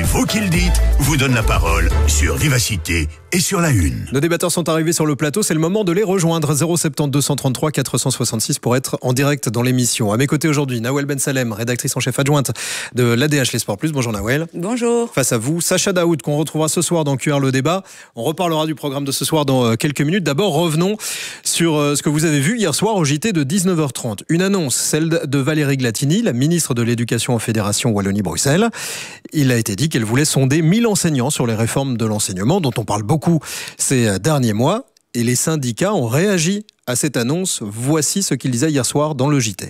vous qui le dites vous donne la parole sur Vivacité et sur La Une. Nos débatteurs sont arrivés sur le plateau, c'est le moment de les rejoindre. 070 233 466 pour être en direct dans l'émission. À mes côtés aujourd'hui, Nawel Ben Salem, rédactrice en chef adjointe de l'ADH Les Sports Plus. Bonjour Nawel. Bonjour. Face à vous, Sacha Daoud, qu'on retrouvera ce soir dans QR le débat. On reparlera du programme de ce soir dans quelques minutes. D'abord, revenons sur ce que vous avez vu hier soir au JT de 19h30. Une annonce, celle de Valérie Glatini, la ministre de l'Éducation en Fédération Wallonie-Bruxelles. Il a été dit qu'elle voulait sonder 1000 enseignants sur les réformes de l'enseignement, dont on parle beaucoup ces derniers mois. Et les syndicats ont réagi à cette annonce. Voici ce qu'ils disaient hier soir dans le JT.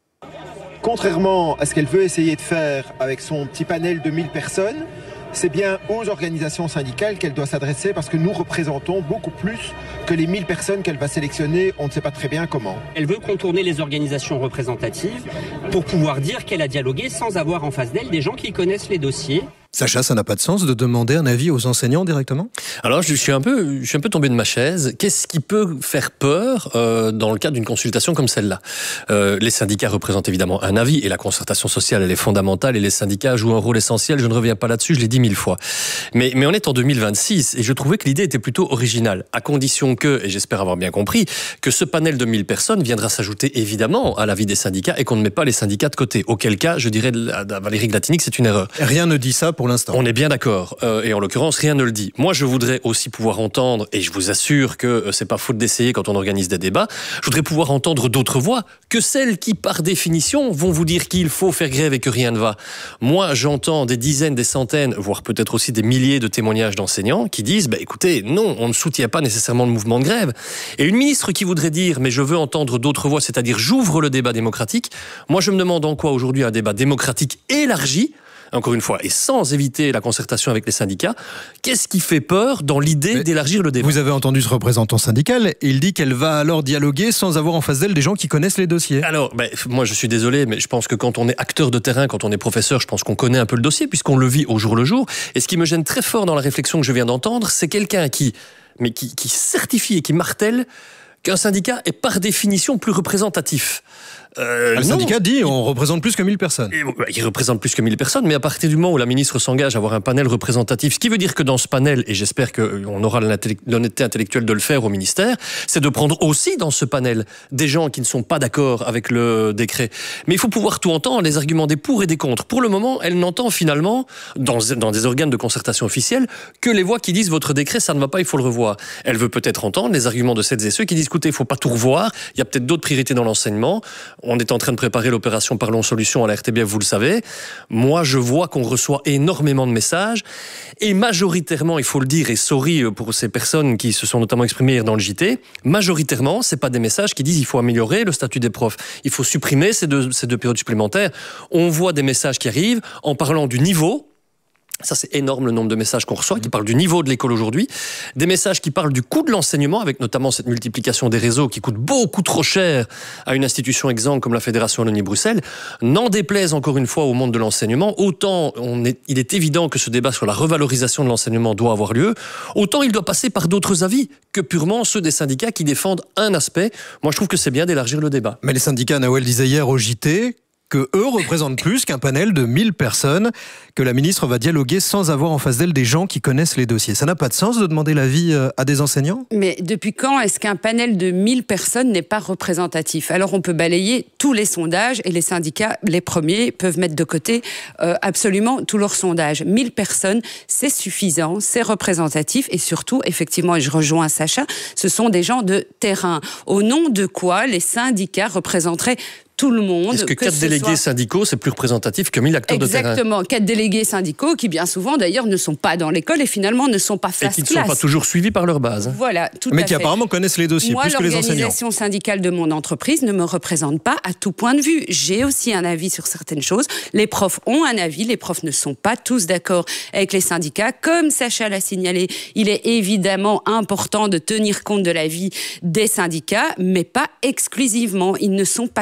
Contrairement à ce qu'elle veut essayer de faire avec son petit panel de 1000 personnes, c'est bien aux organisations syndicales qu'elle doit s'adresser parce que nous représentons beaucoup plus que les 1000 personnes qu'elle va sélectionner, on ne sait pas très bien comment. Elle veut contourner les organisations représentatives pour pouvoir dire qu'elle a dialogué sans avoir en face d'elle des gens qui connaissent les dossiers. Sacha, ça n'a pas de sens de demander un avis aux enseignants directement ? Alors, je suis un peu tombé de ma chaise. Qu'est-ce qui peut faire peur dans le cadre d'une consultation comme celle-là ? Les syndicats représentent évidemment un avis et la concertation sociale, elle est fondamentale et les syndicats jouent un rôle essentiel. Je ne reviens pas là-dessus, je l'ai dit 1000 fois. Mais on est en 2026 et je trouvais que l'idée était plutôt originale, à condition que, et j'espère avoir bien compris, que ce panel de 1000 personnes viendra s'ajouter évidemment à l'avis des syndicats et qu'on ne met pas les syndicats de côté. Auquel cas, je dirais à Valérie Glatini que c'est une erreur. Rien ne dit ça pour l'instant. On est bien d'accord. Et en l'occurrence, rien ne le dit. Moi, je voudrais aussi pouvoir entendre, et je vous assure que c'est pas faute d'essayer quand on organise des débats, je voudrais pouvoir entendre d'autres voix que celles qui, par définition, vont vous dire qu'il faut faire grève et que rien ne va. Moi, j'entends des dizaines, des centaines, voire peut-être aussi des milliers de témoignages d'enseignants qui disent, écoutez, non, on ne soutient pas nécessairement le mouvement de grève. Et une ministre qui voudrait dire, mais je veux entendre d'autres voix, c'est-à-dire j'ouvre le débat démocratique. Moi, je me demande en quoi aujourd'hui un débat démocratique élargi, encore une fois, et sans éviter la concertation avec les syndicats, qu'est-ce qui fait peur dans l'idée d'élargir le débat ? Vous avez entendu ce représentant syndical, il dit qu'elle va alors dialoguer sans avoir en face d'elle des gens qui connaissent les dossiers. Alors, moi je suis désolé, mais je pense que quand on est acteur de terrain, quand on est professeur, je pense qu'on connaît un peu le dossier, puisqu'on le vit au jour le jour. Et ce qui me gêne très fort dans la réflexion que je viens d'entendre, c'est quelqu'un qui certifie et qui martèle qu'un syndicat est par définition plus représentatif. Le syndicat dit on représente plus que 1000 personnes. Il représente plus que 1000 personnes, mais à partir du moment où la ministre s'engage à avoir un panel représentatif, ce qui veut dire que dans ce panel, et j'espère qu'on aura l'honnêteté intellectuelle de le faire au ministère, c'est de prendre aussi dans ce panel des gens qui ne sont pas d'accord avec le décret. Mais il faut pouvoir tout entendre, les arguments des pour et des contre. Pour le moment, elle n'entend finalement, dans des organes de concertation officiels, que les voix qui disent votre décret, ça ne va pas, il faut le revoir. Elle veut peut-être entendre les arguments de celles et ceux qui disent écoutez, il ne faut pas tout revoir, il y a peut-être d'autres priorités dans l'enseignement. On est en train de préparer l'opération Parlons Solutions à la RTBF, vous le savez. Moi, je vois qu'on reçoit énormément de messages et majoritairement, il faut le dire, et sorry pour ces personnes qui se sont notamment exprimées hier dans le JT, majoritairement, c'est pas des messages qui disent il faut améliorer le statut des profs, il faut supprimer ces deux périodes supplémentaires. On voit des messages qui arrivent en parlant du niveau. Ça, c'est énorme le nombre de messages qu'on reçoit, qui parlent du niveau de l'école aujourd'hui. Des messages qui parlent du coût de l'enseignement, avec notamment cette multiplication des réseaux qui coûte beaucoup trop cher à une institution exempte comme la Fédération Wallonie-Bruxelles. N'en déplaise encore une fois au monde de l'enseignement, autant il est évident que ce débat sur la revalorisation de l'enseignement doit avoir lieu, autant il doit passer par d'autres avis que purement ceux des syndicats qui défendent un aspect. Moi, je trouve que c'est bien d'élargir le débat. Mais les syndicats, Nawel disait hier au JT, que eux représentent plus qu'un panel de 1000 personnes, que la ministre va dialoguer sans avoir en face d'elle des gens qui connaissent les dossiers. Ça n'a pas de sens de demander l'avis à des enseignants ? Mais depuis quand est-ce qu'un panel de 1000 personnes n'est pas représentatif ? Alors on peut balayer tous les sondages et les syndicats, les premiers, peuvent mettre de côté absolument tous leurs sondages. 1000 personnes, c'est suffisant, c'est représentatif et surtout, effectivement, et je rejoins Sacha, ce sont des gens de terrain. Au nom de quoi les syndicats représenteraient tout le monde. Est-ce que 4 délégués syndicaux, c'est plus représentatif que 1000 acteurs de terrain ? Exactement, 4 délégués syndicaux qui bien souvent d'ailleurs ne sont pas dans l'école et finalement ne sont pas face-class. Et qui ne sont pas toujours suivis par leur base. Voilà, tout à fait. Mais qui apparemment connaissent les dossiers plus que les enseignants. L'organisation syndicale de mon entreprise ne me représente pas à tout point de vue. J'ai aussi un avis sur certaines choses. Les profs ont un avis, les profs ne sont pas tous d'accord avec les syndicats. Comme Sacha l'a signalé, il est évidemment important de tenir compte de l'avis des syndicats, mais pas exclusivement. Ils ne sont pas seuls.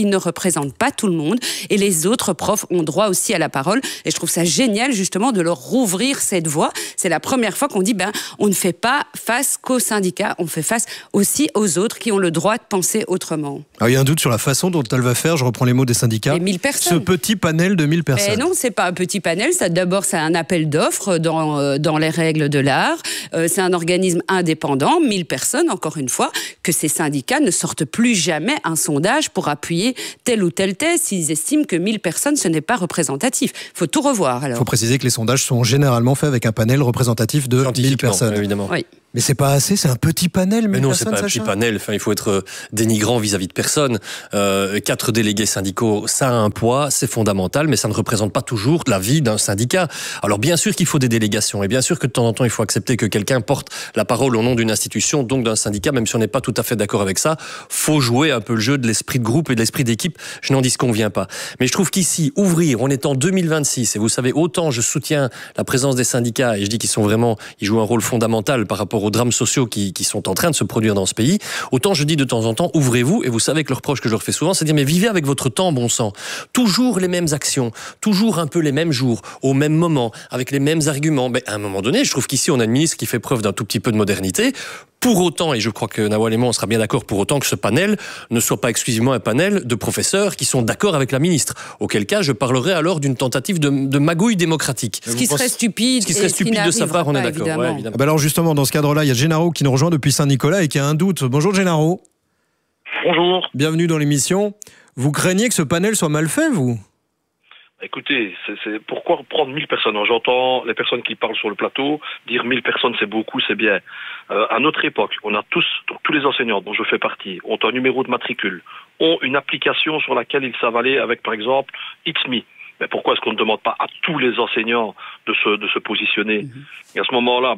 ils ne représentent pas tout le monde et les autres profs ont droit aussi à la parole. Et je trouve ça génial justement de leur rouvrir cette voie. C'est la première fois qu'on dit on ne fait pas face qu'aux syndicats, on fait face aussi aux autres qui ont le droit de penser autrement. Alors, il y a un doute sur la façon dont elle va faire, je reprends les mots des syndicats. Les 1000 personnes. Ce petit panel de 1000 personnes. Non, c'est pas un petit panel. D'abord, c'est un appel d'offres dans les règles de l'art. C'est un organisme indépendant, 1000 personnes, encore une fois, que ces syndicats ne sortent plus jamais un sondage pour appuyer telle ou telle thèse s'ils estiment que 1000 personnes, ce n'est pas représentatif. Il faut tout revoir, alors. Il faut préciser que les sondages sont généralement faits avec un panel représentatif de 1000 personnes. Évidemment. Oui. Mais c'est pas assez, c'est un petit panel, 1000 mais non, personnes, c'est pas un petit panel. Enfin, il faut être dénigrant vis-à-vis de personne. 4 délégués syndicaux, ça a un poids, c'est fondamental, mais ça ne représente pas toujours la vie d'un syndicat. Alors, bien sûr qu'il faut des délégations, et bien sûr que de temps en temps, il faut accepter que quelqu'un porte la parole au nom d'une institution, donc d'un syndicat, même si on n'est pas tout à fait d'accord avec ça. Faut jouer un peu le jeu de l'esprit de groupe et de l'esprit d'équipe. Je n'en disconviens pas. Mais je trouve qu'ici, ouvrir, on est en 2026, et vous savez, autant je soutiens la présence des syndicats, et je dis qu'ils jouent un rôle fondamental par rapport aux drames sociaux qui sont en train de se produire dans ce pays, autant je dis de temps en temps, ouvrez-vous, et vous savez que le reproche que je leur fais souvent, c'est de dire, mais vivez avec votre temps, bon sang. Toujours les mêmes actions, toujours un peu les mêmes jours, au même moment, avec les mêmes arguments. Mais à un moment donné, je trouve qu'ici, on a une ministre qui fait preuve d'un tout petit peu de modernité. Pour autant, et je crois que Nawal et moi, on sera bien d'accord pour autant que ce panel ne soit pas exclusivement un panel de professeurs qui sont d'accord avec la ministre. Auquel cas, je parlerai alors d'une tentative de magouille démocratique. Ce qui serait stupide de sa part, on est d'accord. Ouais, évidemment. Alors justement, dans ce cadre-là, il y a Gennaro qui nous rejoint depuis Saint-Nicolas et qui a un doute. Bonjour Gennaro. Bonjour. Bienvenue dans l'émission. Vous craignez que ce panel soit mal fait, vous ? Écoutez, c'est pourquoi prendre 1000 personnes? J'entends les personnes qui parlent sur le plateau dire 1000 personnes c'est beaucoup, c'est bien. À notre époque, on a tous les enseignants dont je fais partie, ont un numéro de matricule, ont une application sur laquelle ils savent aller avec par exemple XMI. Mais pourquoi est-ce qu'on ne demande pas à tous les enseignants de se positionner? Et à ce moment-là,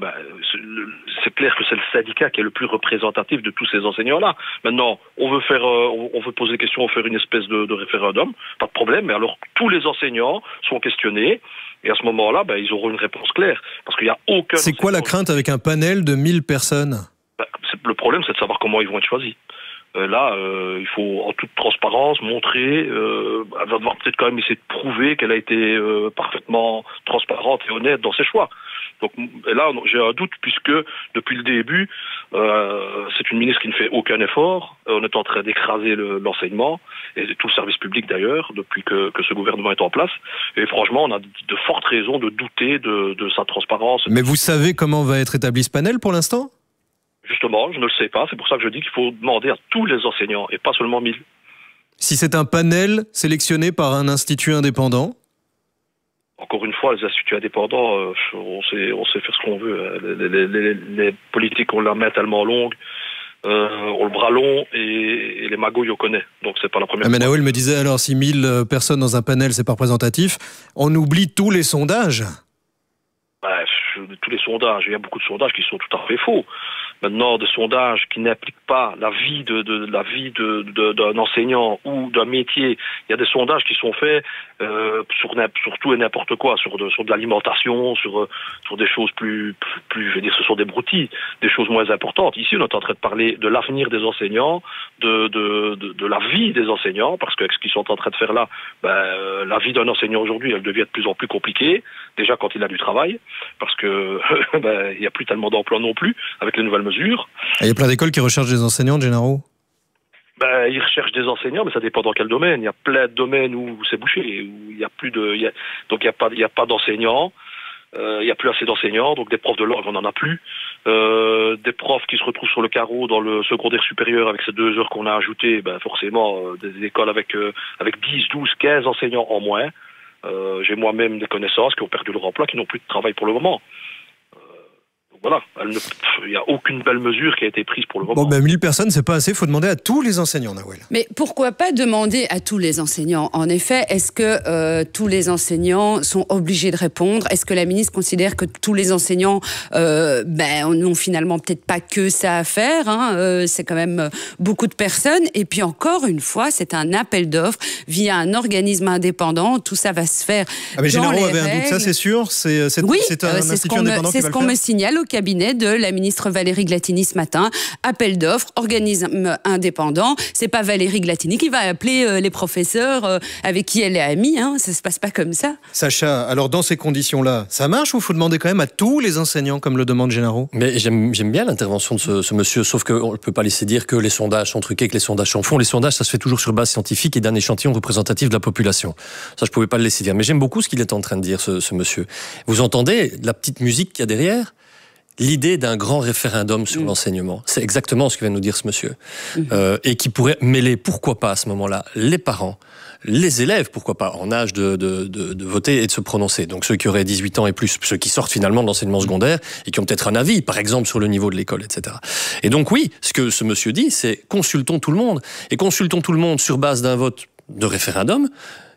c'est clair que c'est le syndicat qui est le plus représentatif de tous ces enseignants-là. Maintenant, on veut poser des questions, on veut faire une espèce de référendum, pas de problème, mais alors tous les enseignants sont questionnés, et à ce moment-là, ils auront une réponse claire. Parce qu'il n'y a aucun... C'est quoi la crainte avec un panel de 1000 personnes? Le problème, c'est de savoir comment ils vont être choisis. Là, il faut en toute transparence montrer, elle va devoir peut-être quand même essayer de prouver qu'elle a été parfaitement transparente et honnête dans ses choix. Donc là, j'ai un doute puisque depuis le début, c'est une ministre qui ne fait aucun effort. On est en train d'écraser l'enseignement et tout le service public d'ailleurs depuis que ce gouvernement est en place. Et franchement, on a de fortes raisons de douter de sa transparence. Mais vous savez comment va être établi ce panel pour l'instant ? Justement, je ne le sais pas. C'est pour ça que je dis qu'il faut demander à tous les enseignants et pas seulement 1000. Si c'est un panel sélectionné par un institut indépendant? Encore une fois, les instituts indépendants, on sait faire ce qu'on veut. Les politiques ont la main tellement longue, ont le bras long et les magouilles on connaît. Donc c'est pas la première fois. Nawal me disait alors si 1000 personnes dans un panel c'est pas représentatif, on oublie tous les sondages. Tous les sondages, il y a beaucoup de sondages qui sont tout à fait faux. Maintenant, des sondages qui n'impliquent pas la vie d'un enseignant ou d'un métier, il y a des sondages qui sont faits sur tout et n'importe quoi, sur de l'alimentation, sur des choses plus, je veux dire, ce sont des broutilles, des choses moins importantes. Ici, on est en train de parler de l'avenir des enseignants, de la vie des enseignants, parce qu'avec ce qu'ils sont en train de faire là, la vie d'un enseignant aujourd'hui, elle devient de plus en plus compliquée, déjà quand il a du travail, parce que il n'y a plus tellement d'emplois non plus avec les nouvelles mesures. Il y a plein d'écoles qui recherchent des enseignants, Gennaro. Ils recherchent des enseignants, mais ça dépend dans quel domaine. Il y a plein de domaines où c'est bouché, où il y a plus donc il y a pas d'enseignants. Il n'y a plus assez d'enseignants, donc des profs de langue, on n'en a plus. Des profs qui se retrouvent sur le carreau dans le secondaire supérieur avec ces 2 heures qu'on a ajoutées, forcément des écoles avec 10, 12, 15 enseignants en moins. J'ai moi-même des connaissances qui ont perdu leur emploi, qui n'ont plus de travail pour le moment. Voilà, il n'y a aucune belle mesure qui a été prise pour le moment. 1000 personnes, c'est pas assez, il faut demander à tous les enseignants, Nawal. Mais pourquoi pas demander à tous les enseignants? En effet, est-ce que tous les enseignants sont obligés de répondre? Est-ce que la ministre considère que tous les enseignants n'ont finalement peut-être pas que ça à faire, c'est quand même beaucoup de personnes. Et puis encore une fois, c'est un appel d'offres via un organisme indépendant. Tout ça va se faire mais dans Gennaro les avait règles. un doute, ça c'est sûr. C'est un institut indépendant qui va le faire. C'est ce qu'on me signale. Ok, cabinet de la ministre Valérie Glatini ce matin. Appel d'offres, organisme indépendant. C'est pas Valérie Glatini qui va appeler les professeurs avec qui elle est amie. Ça se passe pas comme ça. Sacha, alors dans ces conditions-là, ça marche ou faut demander quand même à tous les enseignants, comme le demande Gennaro? Mais j'aime bien l'intervention de ce monsieur, sauf qu'on ne peut pas laisser dire que les sondages sont truqués, que les sondages sont faux. Les sondages, ça se fait toujours sur base scientifique et d'un échantillon représentatif de la population. Ça, je ne pouvais pas le laisser dire. Mais j'aime beaucoup ce qu'il est en train de dire, ce monsieur. Vous entendez la petite musique qu'il y a derrière? L'idée d'un grand référendum sur l'enseignement, c'est exactement ce que vient de nous dire ce monsieur. Et qui pourrait mêler, pourquoi pas à ce moment-là, les parents, les élèves, pourquoi pas, en âge de voter et de se prononcer. Donc ceux qui auraient 18 ans et plus, ceux qui sortent finalement de l'enseignement secondaire et qui ont peut-être un avis, par exemple, sur le niveau de l'école, etc. Et donc oui, ce que ce monsieur dit, c'est consultons tout le monde. Et consultons tout le monde sur base d'un vote de référendum,